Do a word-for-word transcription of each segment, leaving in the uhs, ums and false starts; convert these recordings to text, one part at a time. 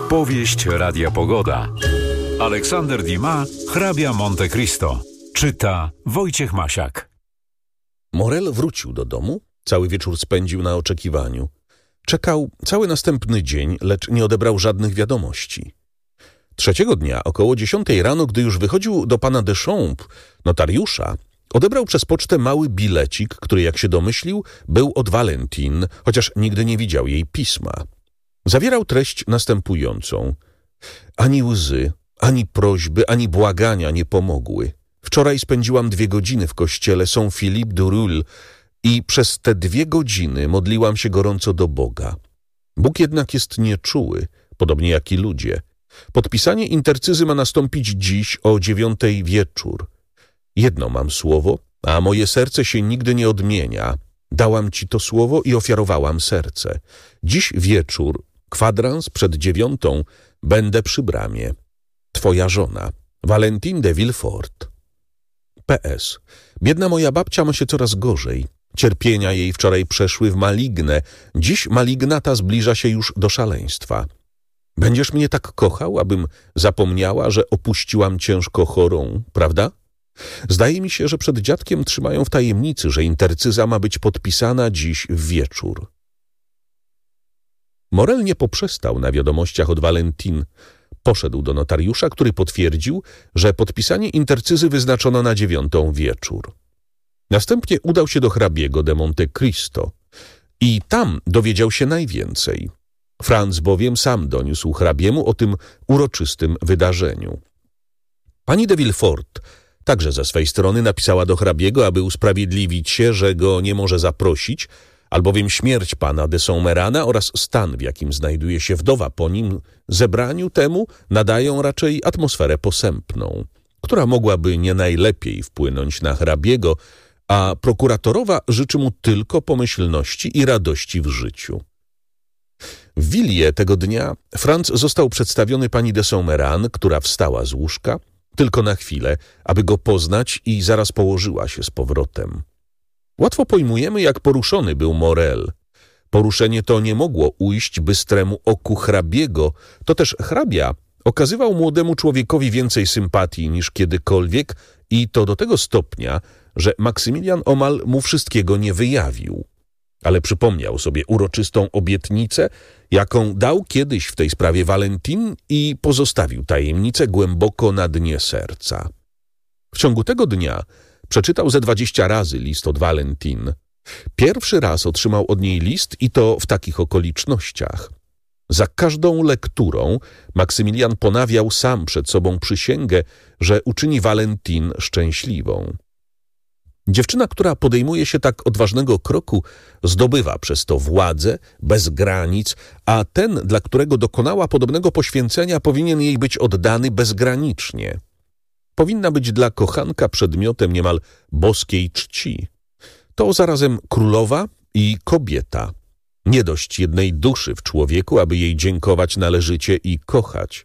Powieść Radia Pogoda. Aleksander Dumas, hrabia Monte Cristo. Czyta Wojciech Masiak. Morel wrócił do domu. Cały wieczór spędził na oczekiwaniu. Czekał cały następny dzień, lecz nie odebrał żadnych wiadomości. Trzeciego dnia, około dziesiątej rano, gdy już wychodził do pana Deschamps, notariusza, odebrał przez pocztę mały bilecik, który, jak się domyślił, był od Valentine, chociaż nigdy nie widział jej pisma. Zawierał treść następującą. Ani łzy, ani prośby, ani błagania nie pomogły. Wczoraj spędziłam dwie godziny w kościele Saint-Philippe du Roule i przez te dwie godziny modliłam się gorąco do Boga. Bóg jednak jest nieczuły, podobnie jak i ludzie. Podpisanie intercyzy ma nastąpić dziś o dziewiątej wieczór. Jedno mam słowo, a moje serce się nigdy nie odmienia. Dałam ci to słowo i ofiarowałam serce. Dziś wieczór, kwadrans przed dziewiątą, będę przy bramie. Twoja żona, Valentine de Villefort. P S. Biedna moja babcia ma się coraz gorzej. Cierpienia jej wczoraj przeszły w malignę. Dziś malignata zbliża się już do szaleństwa. Będziesz mnie tak kochał, abym zapomniała, że opuściłam ciężko chorą, prawda? Zdaje mi się, że przed dziadkiem trzymają w tajemnicy, że intercyza ma być podpisana dziś w wieczór. Morel nie poprzestał na wiadomościach od Valentine. Poszedł do notariusza, który potwierdził, że podpisanie intercyzy wyznaczono na dziewiątą wieczór. Następnie udał się do hrabiego de Monte Cristo i tam dowiedział się najwięcej. Franz bowiem sam doniósł hrabiemu o tym uroczystym wydarzeniu. Pani de Villefort także ze swej strony napisała do hrabiego, aby usprawiedliwić się, że go nie może zaprosić, albowiem śmierć pana de Saint-Mérana oraz stan, w jakim znajduje się wdowa po nim, zebraniu temu nadają raczej atmosferę posępną, która mogłaby nie najlepiej wpłynąć na hrabiego, a prokuratorowa życzy mu tylko pomyślności i radości w życiu. W Willie tego dnia Franz został przedstawiony pani de Saint-Méran, która wstała z łóżka, tylko na chwilę, aby go poznać i zaraz położyła się z powrotem. Łatwo pojmujemy, jak poruszony był Morel. Poruszenie to nie mogło ujść bystremu oku hrabiego, to też hrabia okazywał młodemu człowiekowi więcej sympatii niż kiedykolwiek i to do tego stopnia, że Maksymilian omal mu wszystkiego nie wyjawił. Ale przypomniał sobie uroczystą obietnicę, jaką dał kiedyś w tej sprawie Valentine i pozostawił tajemnicę głęboko na dnie serca. W ciągu tego dnia przeczytał ze dwadzieścia razy list od Valentine. Pierwszy raz otrzymał od niej list i to w takich okolicznościach. Za każdą lekturą Maksymilian ponawiał sam przed sobą przysięgę, że uczyni Valentine szczęśliwą. Dziewczyna, która podejmuje się tak odważnego kroku, zdobywa przez to władzę bez granic, a ten, dla którego dokonała podobnego poświęcenia, powinien jej być oddany bezgranicznie. Powinna być dla kochanka przedmiotem niemal boskiej czci. To zarazem królowa i kobieta. Nie dość jednej duszy w człowieku, aby jej dziękować należycie i kochać.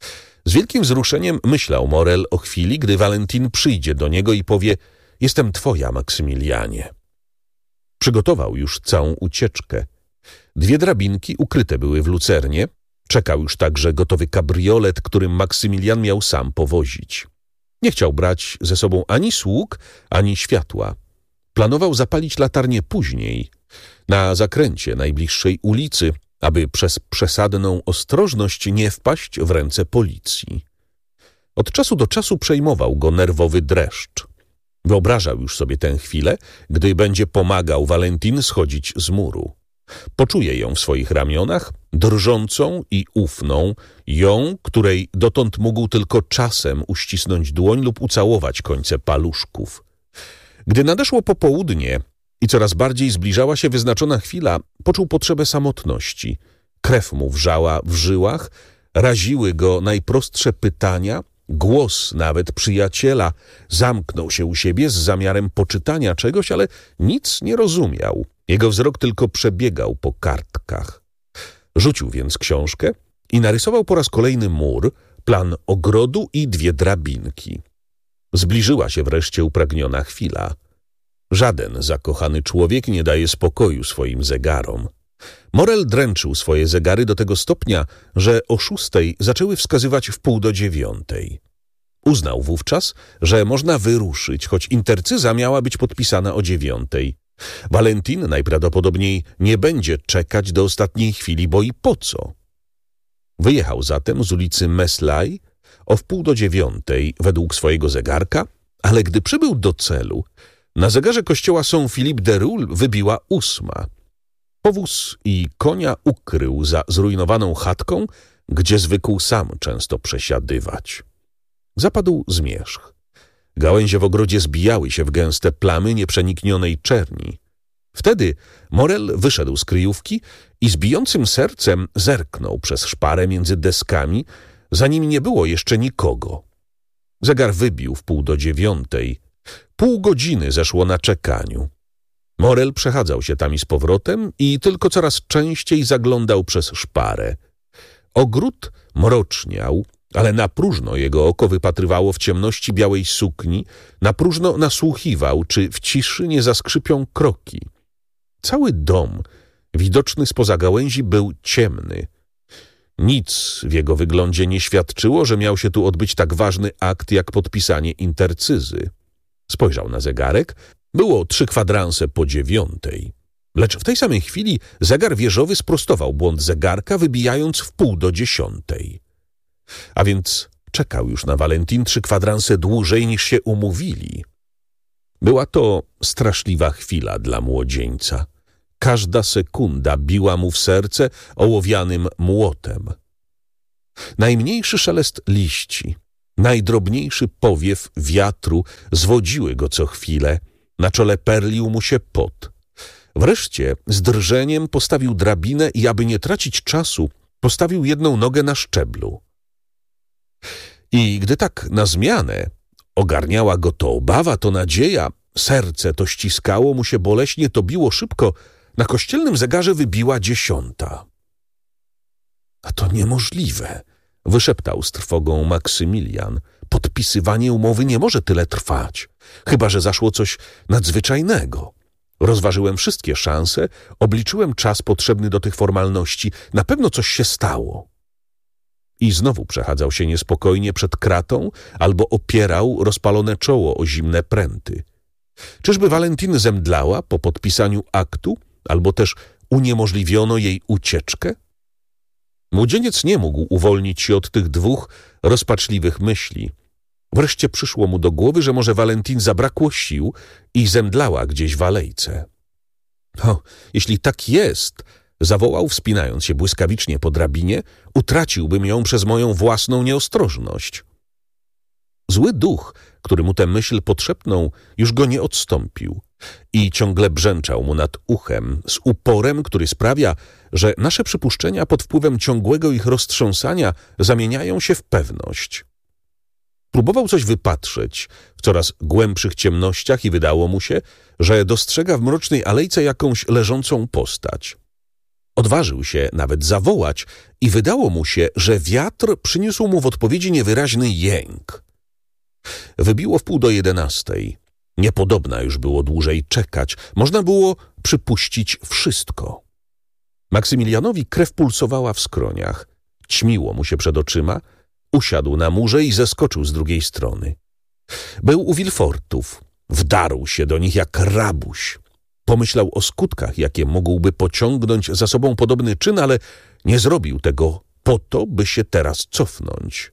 Z wielkim wzruszeniem myślał Morel o chwili, gdy Valentine przyjdzie do niego i powie: jestem twoja, Maksymilianie. Przygotował już całą ucieczkę. Dwie drabinki ukryte były w lucernie. Czekał już także gotowy kabriolet, którym Maksymilian miał sam powozić. Nie chciał brać ze sobą ani sług, ani światła. Planował zapalić latarnię później, na zakręcie najbliższej ulicy, aby przez przesadną ostrożność nie wpaść w ręce policji. Od czasu do czasu przejmował go nerwowy dreszcz. Wyobrażał już sobie tę chwilę, gdy będzie pomagał Valentine schodzić z muru. Poczuje ją w swoich ramionach, drżącą i ufną, ją, której dotąd mógł tylko czasem uścisnąć dłoń lub ucałować końce paluszków. Gdy nadeszło popołudnie i coraz bardziej zbliżała się wyznaczona chwila, poczuł potrzebę samotności. Krew mu wrzała w żyłach, raziły go najprostsze pytania, głos nawet przyjaciela. Zamknął się u siebie z zamiarem poczytania czegoś, ale nic nie rozumiał. Jego wzrok tylko przebiegał po kartkach. Rzucił więc książkę i narysował po raz kolejny mur, plan ogrodu i dwie drabinki. Zbliżyła się wreszcie upragniona chwila. Żaden zakochany człowiek nie daje spokoju swoim zegarom. Morel dręczył swoje zegary do tego stopnia, że o szóstej zaczęły wskazywać w pół do dziewiątej. Uznał wówczas, że można wyruszyć, choć intercyza miała być podpisana o dziewiątej. Valentin najprawdopodobniej nie będzie czekać do ostatniej chwili, bo i po co? Wyjechał zatem z ulicy Meslay o wpół do dziewiątej według swojego zegarka, ale gdy przybył do celu, na zegarze kościoła Saint-Philippe de Roule wybiła ósma. Powóz i konia ukrył za zrujnowaną chatką, gdzie zwykł sam często przesiadywać. Zapadł zmierzch. Gałęzie w ogrodzie zbijały się w gęste plamy nieprzeniknionej czerni. Wtedy Morel wyszedł z kryjówki i z bijącym sercem zerknął przez szparę między deskami, zanim nie było jeszcze nikogo. Zegar wybił w pół do dziewiątej. Pół godziny zeszło na czekaniu. Morel przechadzał się tam i z powrotem i tylko coraz częściej zaglądał przez szparę. Ogród mroczniał, ale na próżno jego oko wypatrywało w ciemności białej sukni, na próżno nasłuchiwał, czy w ciszy nie zaskrzypią kroki. Cały dom, widoczny spoza gałęzi, był ciemny. Nic w jego wyglądzie nie świadczyło, że miał się tu odbyć tak ważny akt jak podpisanie intercyzy. Spojrzał na zegarek. Było trzy kwadranse po dziewiątej. Lecz w tej samej chwili zegar wieżowy sprostował błąd zegarka, wybijając w pół do dziesiątej. A więc czekał już na Valentin trzy kwadranse dłużej niż się umówili. Była to straszliwa chwila dla młodzieńca. Każda sekunda biła mu w serce ołowianym młotem. Najmniejszy szelest liści, najdrobniejszy powiew wiatru zwodziły go co chwilę. Na czole perlił mu się pot. Wreszcie z drżeniem postawił drabinę i, aby nie tracić czasu, postawił jedną nogę na szczeblu. I gdy tak na zmianę ogarniała go to obawa, to nadzieja, serce to ściskało mu się boleśnie, to biło szybko, na kościelnym zegarze wybiła dziesiąta. A to niemożliwe, wyszeptał z trwogą Maksymilian. Podpisywanie umowy nie może tyle trwać, chyba że zaszło coś nadzwyczajnego. Rozważyłem wszystkie szanse, obliczyłem czas potrzebny do tych formalności. Na pewno coś się stało. I znowu przechadzał się niespokojnie przed kratą albo opierał rozpalone czoło o zimne pręty. Czyżby Valentin zemdlała po podpisaniu aktu, albo też uniemożliwiono jej ucieczkę? Młodzieniec nie mógł uwolnić się od tych dwóch rozpaczliwych myśli. Wreszcie przyszło mu do głowy, że może Valentin zabrakło sił i zemdlała gdzieś w alejce. O, jeśli tak jest, zawołał, wspinając się błyskawicznie po drabinie, utraciłbym ją przez moją własną nieostrożność. Zły duch, który mu tę myśl podszepnął, już go nie odstąpił i ciągle brzęczał mu nad uchem z uporem, który sprawia, że nasze przypuszczenia pod wpływem ciągłego ich roztrząsania zamieniają się w pewność. Próbował coś wypatrzeć w coraz głębszych ciemnościach i wydało mu się, że dostrzega w mrocznej alejce jakąś leżącą postać. Odważył się nawet zawołać i wydało mu się, że wiatr przyniósł mu w odpowiedzi niewyraźny jęk. Wybiło w pół do jedenastej. Niepodobna już było dłużej czekać. Można było przypuścić wszystko. Maksymilianowi krew pulsowała w skroniach. Ćmiło mu się przed oczyma. Usiadł na murze i zeskoczył z drugiej strony. Był u Villefortów. Wdarł się do nich jak rabuś. Pomyślał o skutkach, jakie mógłby pociągnąć za sobą podobny czyn, ale nie zrobił tego po to, by się teraz cofnąć.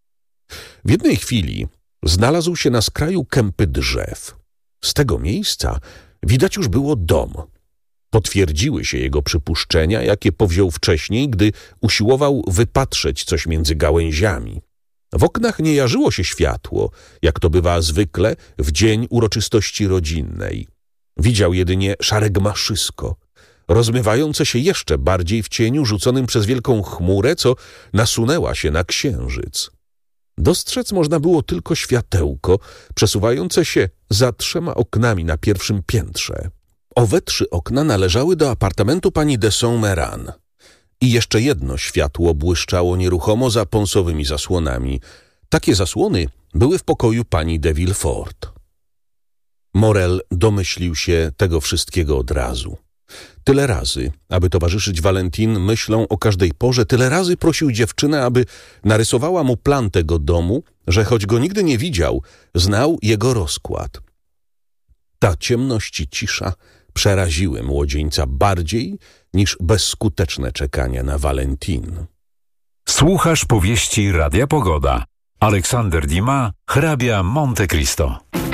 W jednej chwili znalazł się na skraju kępy drzew. Z tego miejsca widać już było dom. Potwierdziły się jego przypuszczenia, jakie powziął wcześniej, gdy usiłował wypatrzeć coś między gałęziami. W oknach nie jarzyło się światło, jak to bywa zwykle w dzień uroczystości rodzinnej. Widział jedynie szare gmaszysko, rozmywające się jeszcze bardziej w cieniu rzuconym przez wielką chmurę, co nasunęła się na księżyc. Dostrzec można było tylko światełko przesuwające się za trzema oknami na pierwszym piętrze. Owe trzy okna należały do apartamentu pani de Saint-Méran. I jeszcze jedno światło błyszczało nieruchomo za pąsowymi zasłonami. Takie zasłony były w pokoju pani de Villefort. Morel domyślił się tego wszystkiego od razu. Tyle razy, aby towarzyszyć Valentin myślą o każdej porze, tyle razy prosił dziewczynę, aby narysowała mu plan tego domu, że choć go nigdy nie widział, znał jego rozkład. Ta ciemność i cisza przeraziły młodzieńca bardziej niż bezskuteczne czekanie na Valentin. Słuchasz powieści Radia Pogoda. Aleksander Dumas, hrabia Monte Cristo.